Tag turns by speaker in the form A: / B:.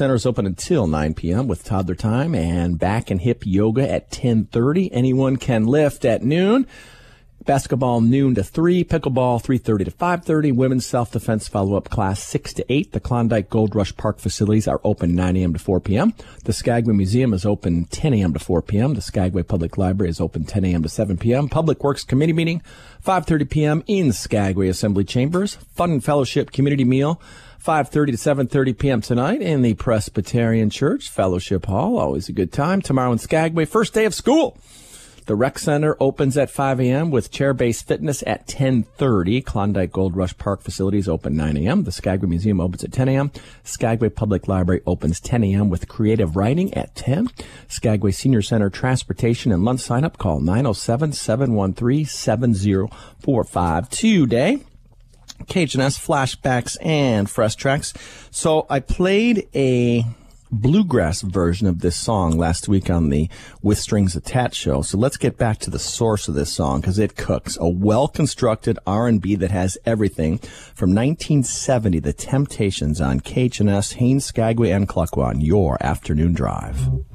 A: Center is open until 9 p.m. with toddler time and back and hip yoga at 10:30. Anyone can lift at noon. Basketball noon to 3, pickleball 3:30 to 5:30, women's self-defense follow-up class 6 to 8. The Klondike Gold Rush Park facilities are open 9 a.m. to 4 p.m. The Skagway Museum is open 10 a.m. to 4 p.m. The Skagway Public Library is open 10 a.m. to 7 p.m. Public Works Committee meeting 5:30 p.m. in Skagway Assembly Chambers. Fun and Fellowship Community Meal 5:30 to 7:30 p.m. tonight in the Presbyterian Church Fellowship Hall. Always a good time. Tomorrow in Skagway, first day of school. The Rec Center opens at 5 a.m. with chair-based fitness at 10:30. Klondike Gold Rush Park facilities open 9 a.m. The Skagway Museum opens at 10 a.m. Skagway Public Library opens 10 a.m. with creative writing at 10. Skagway Senior Center transportation and lunch sign-up. Call 907-713-7045 today. KHNS flashbacks and fresh tracks. So I played a bluegrass version of this song last week on the With Strings Attached show. So let's get back to the source of this song because it cooks. A well-constructed R&B that has everything from 1970, The Temptations on KHNS, Haines, Skagway, and Klukwan, your afternoon drive.